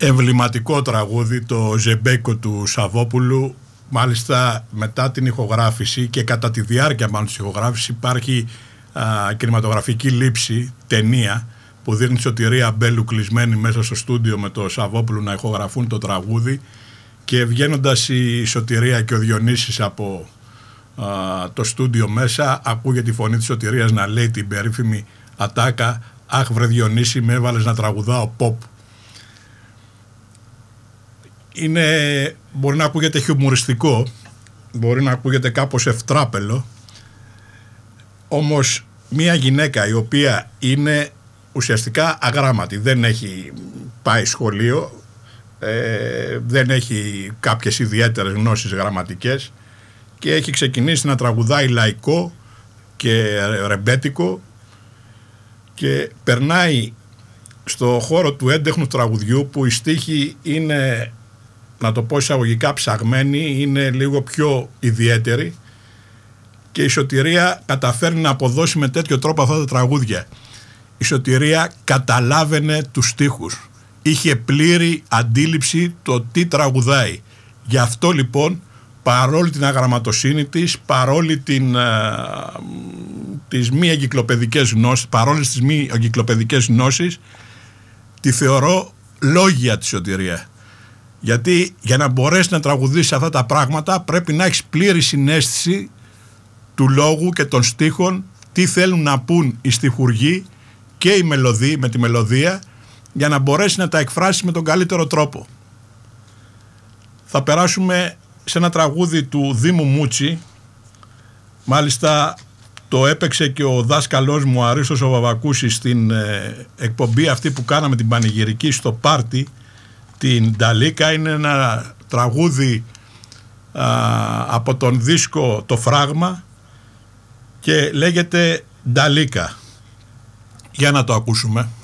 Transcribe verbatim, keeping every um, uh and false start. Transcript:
εμβληματικό τραγούδι, το Ζεμπέκο του Σαββόπουλου. Μάλιστα μετά την ηχογράφηση και κατά τη διάρκεια μάλλον της ηχογράφησης υπάρχει α, κινηματογραφική λήψη, ταινία, που δείχνει τη Σωτηρία Μπέλου κλεισμένη μέσα στο στούντιο με το Σαββόπουλο να ηχογραφούν το τραγούδι, και βγαίνοντας η Σωτηρία και ο Διονύσης από α, το στούντιο μέσα, ακούγεται η φωνή της Σωτηρίας να λέει την περίφημη ατάκα «Αχ βρε Διονύση, με έβαλες να τραγουδάω pop». Είναι, μπορεί να ακούγεται χιουμοριστικό, μπορεί να ακούγεται κάπως ευτράπελο, όμως μια γυναίκα η οποία είναι ουσιαστικά αγράμματη, δεν έχει πάει σχολείο, ε, δεν έχει κάποιες ιδιαίτερες γνώσεις γραμματικές και έχει ξεκινήσει να τραγουδάει λαϊκό και ρεμπέτικο και περνάει στο χώρο του έντεχνου τραγουδιού, που η στίχη είναι, να το πω εισαγωγικά, ψαγμένη, είναι λίγο πιο ιδιαίτερη, και η Σωτηρία καταφέρνει να αποδώσει με τέτοιο τρόπο αυτά τα τραγούδια. Η Σωτηρία καταλάβαινε τους στίχους, είχε πλήρη αντίληψη το τι τραγουδάει. Γι' αυτό λοιπόν, παρόλη την αγραμματοσύνη της, παρόλη την, α, τις μη εγκυκλοπαιδικές γνώσεις, παρόλες τις μη εγκυκλοπαιδικές γνώσεις, τη θεωρώ λόγια τη Σωτηρία. Γιατί για να μπορέσει να τραγουδήσει αυτά τα πράγματα πρέπει να έχεις πλήρη συναίσθηση του λόγου και των στίχων, τι θέλουν να πούν οι στιχουργοί και η μελωδία, με τη μελωδία, για να μπορέσει να τα εκφράσει με τον καλύτερο τρόπο. Θα περάσουμε σε ένα τραγούδι του Δήμου Μούτσι, μάλιστα το έπαιξε και ο δάσκαλός μου Αρίστος ο Βαβακούσης στην ε, εκπομπή αυτή που κάναμε την πανηγυρική στο πάρτι, την Νταλίκα. Είναι ένα τραγούδι α, από τον δίσκο Το Φράγμα και λέγεται Νταλίκα. Για να το ακούσουμε.